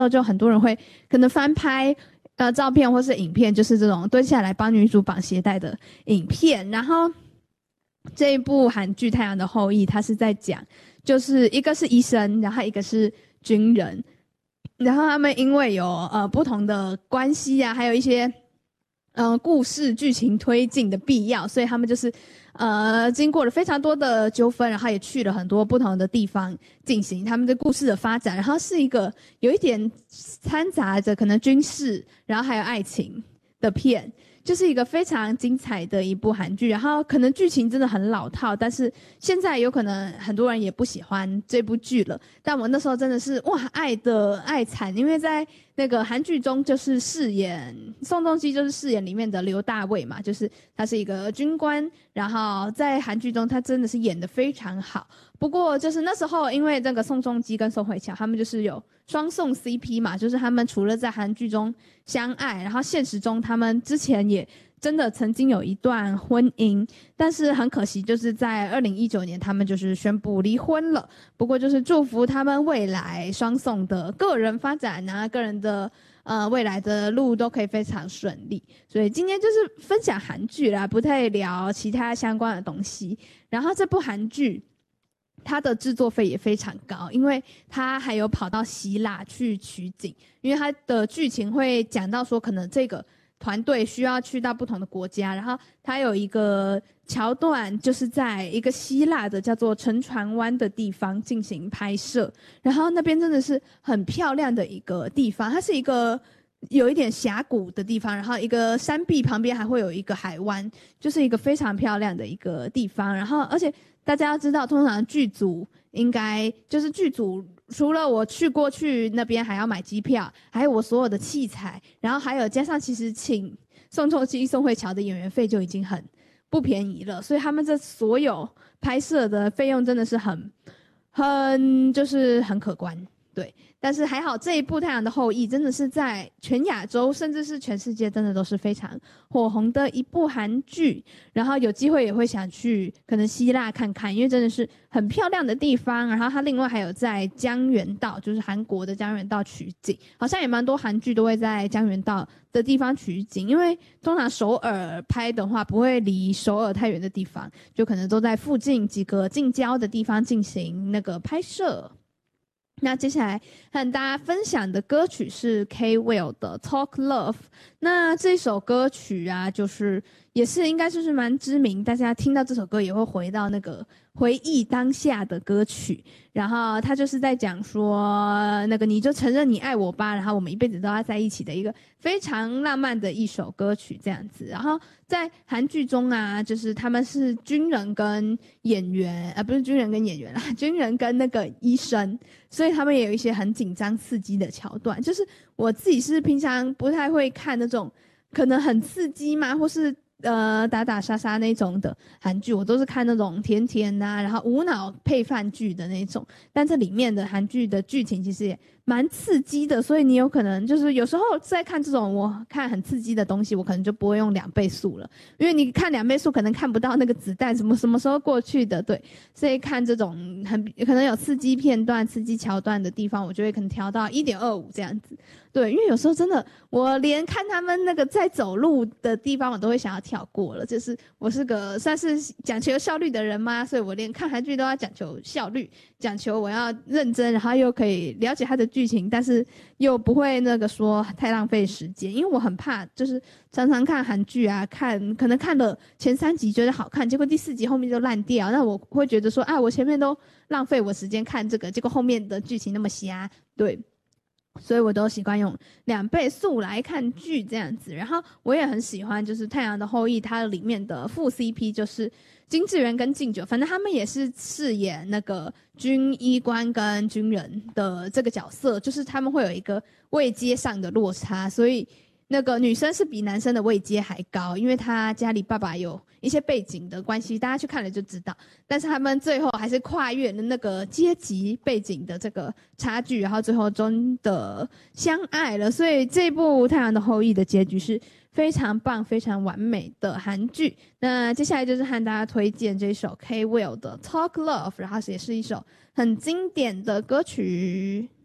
就很多人会可能翻拍照片或是影片，就是这种蹲下来帮女主绑鞋带的影片。然后这一部韩剧《太阳的后裔》，它是在讲，就是一个是医生，然后一个是军人，然后他们因为有不同的关系啊，还有一些故事剧情推进的必要，所以他们就是经过了非常多的纠纷，然后也去了很多不同的地方进行他们的故事的发展，然后是一个有一点掺杂着可能军事，然后还有爱情的片。就是一个非常精彩的一部韩剧，然后可能剧情真的很老套，但是现在有可能很多人也不喜欢这部剧了。但我那时候真的是哇，爱的爱惨，因为在那个韩剧中就是饰演宋仲基，就是饰演里面的刘大卫嘛，就是他是一个军官，然后在韩剧中他真的是演得非常好。不过就是那时候因为这个宋仲基跟宋慧乔他们就是有双宋 CP 嘛，就是他们除了在韩剧中相爱，然后现实中他们之前也真的曾经有一段婚姻，但是很可惜就是在2019年他们就是宣布离婚了。不过就是祝福他们未来双宋的个人发展啊，个人的未来的路都可以非常顺利。所以今天就是分享韩剧啦，不太聊其他相关的东西。然后这部韩剧它的制作费也非常高，因为它还有跑到希腊去取景，因为它的剧情会讲到说可能这个团队需要去到不同的国家，然后它有一个桥段就是在一个希腊的叫做沉船湾的地方进行拍摄，然后那边真的是很漂亮的一个地方，它是一个有一点峡谷的地方，然后一个山壁旁边还会有一个海湾，就是一个非常漂亮的一个地方。然后而且大家要知道，通常剧组应该就是剧组除了我去那边还要买机票，还有我所有的器材，然后还有加上其实请宋仲基、宋慧乔的演员费就已经很不便宜了，所以他们这所有拍摄的费用真的是就是很可观。对，但是还好这一部《太阳的后裔》真的是在全亚洲甚至是全世界真的都是非常火红的一部韩剧，然后有机会也会想去可能希腊看看，因为真的是很漂亮的地方。然后它另外还有在江原道，就是韩国的江原道取景，好像也蛮多韩剧都会在江原道的地方取景，因为通常首尔拍的话不会离首尔太远的地方，就可能都在附近几个近郊的地方进行那个拍摄。那接下来和大家分享的歌曲是 K-Will 的 Talk Love。 那这首歌曲啊，就是也是应该就是蛮知名，大家听到这首歌也会回到那个回忆当下的歌曲。然后他就是在讲说那个你就承认你爱我吧，然后我们一辈子都要在一起的一个非常浪漫的一首歌曲这样子。然后在韩剧中啊，就是他们是军人跟演员，不是军人跟演员啦，军人跟那个医生，所以他们也有一些很紧张刺激的桥段。就是我自己是平常不太会看那种可能很刺激嘛，或是打打杀杀那种的韩剧，我都是看那种甜甜啊，然后无脑配饭剧的那种。但这里面的韩剧的剧情其实也蛮刺激的，所以你有可能就是有时候在看这种我看很刺激的东西，我可能就不会用2倍速了，因为你看2倍速可能看不到那个子弹什么时候过去的。对，所以看这种可能有刺激片段、刺激桥段的地方，我就会可能调到1.25这样子。对，因为有时候真的我连看他们那个在走路的地方我都会想要跳过了，就是我是个算是讲求效率的人嘛，所以我连看韩剧都要讲求效率，讲求我要认真，然后又可以了解它的剧情，但是又不会那个说太浪费时间。因为我很怕就是常常看韩剧啊，可能看了前3集觉得好看，结果第4集后面就烂掉，那我会觉得说啊，我前面都浪费我时间看这个，结果后面的剧情那么瞎。对，所以我都习惯用2倍速来看剧这样子。然后我也很喜欢就是《太阳的后裔》它里面的副 CP， 就是金智媛跟敬九，反正他们也是饰演那个军医官跟军人的这个角色，就是他们会有一个位阶上的落差，所以那个女生是比男生的位阶还高，因为她家里爸爸有一些背景的关系，大家去看了就知道。但是他们最后还是跨越了那个阶级背景的这个差距，然后最后真的相爱了。所以这部《太阳的后裔》的结局是非常棒、非常完美的韩剧。那接下来就是和大家推荐这首 K-Will 的 Talk Love， 然后也是一首很经典的歌曲。